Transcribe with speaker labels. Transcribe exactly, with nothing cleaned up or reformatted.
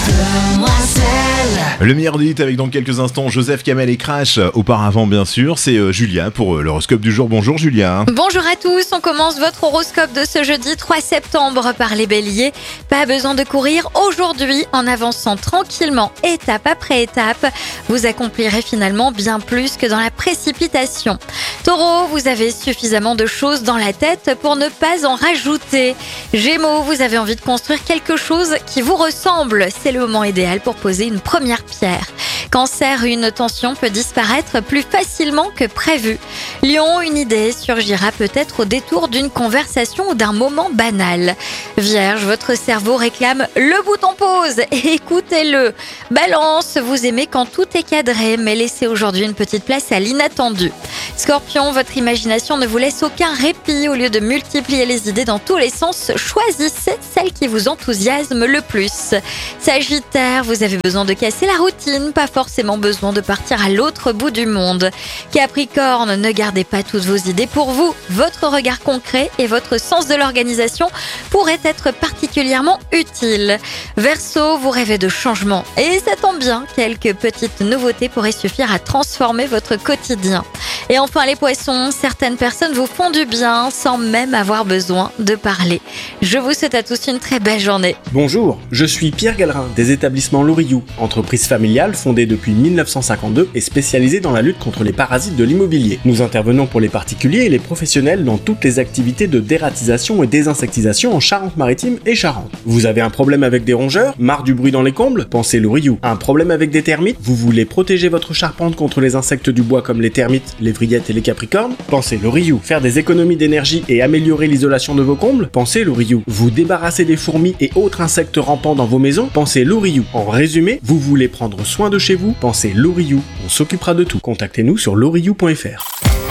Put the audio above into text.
Speaker 1: Le meilleur des hits avec dans quelques instants Joseph Kamel et Crash. Auparavant bien sûr, c'est euh, Julia pour euh, l'horoscope du jour. Bonjour Julia.
Speaker 2: Bonjour à tous, on commence votre horoscope de ce jeudi trois septembre par les béliers. Pas besoin de courir aujourd'hui, en avançant tranquillement, étape après étape, vous accomplirez finalement bien plus que dans la précipitation. Taureau, vous avez suffisamment de choses dans la tête pour ne pas en rajouter. Gémeaux, vous avez envie de construire quelque chose qui vous ressemble. C'est le moment idéal pour poser une première pierre. Cancer, une tension peut disparaître plus facilement que prévu. Lion, une idée surgira peut-être au détour d'une conversation ou d'un moment banal. Vierge, votre cerveau réclame le bouton pause et écoutez-le. Balance, vous aimez quand tout est cadré, mais laissez aujourd'hui une petite place à l'inattendu. Scorpion, votre imagination ne vous laisse aucun répit. Au lieu de multiplier les idées dans tous les sens, choisissez celle qui vous enthousiasme le plus. Sagittaire, vous avez besoin de casser la routine, pas forcément besoin de partir à l'autre bout du monde. Capricorne, ne gardez pas toutes vos idées pour vous. Votre regard concret et votre sens de l'organisation pourraient être particulièrement utiles. Verseau, vous rêvez de changement et ça tombe bien, quelques petites nouveautés pourraient suffire à transformer votre quotidien. Et enfin les poissons, certaines personnes vous font du bien sans même avoir besoin de parler. Je vous souhaite à tous une très belle journée.
Speaker 3: Bonjour, je suis Pierre Gallerin des établissements Loriou, entreprise familiale fondée depuis mille neuf cent cinquante-deux et spécialisée dans la lutte contre les parasites de l'immobilier. Nous intervenons pour les particuliers et les professionnels dans toutes les activités de dératisation et désinsectisation en Charente-Maritime et Charente. Vous avez un problème avec des rongeurs? Marre du bruit dans les combles? Pensez Loriou. Un problème avec des termites? Vous voulez protéger votre charpente contre les insectes du bois comme les termites, les vrillettes et les capricornes? Pensez Loriou. Faire des économies d'énergie et améliorer l'isolation de vos combles? Pensez Loriou. Vous débarrasser des fourmis et autres insectes rampants dans vos maisons? Pensez Loriou. En résumé, vous voulez prendre soin de chez vous? Pensez Loriou. On s'occupera de tout. Contactez-nous sur loriou point f r.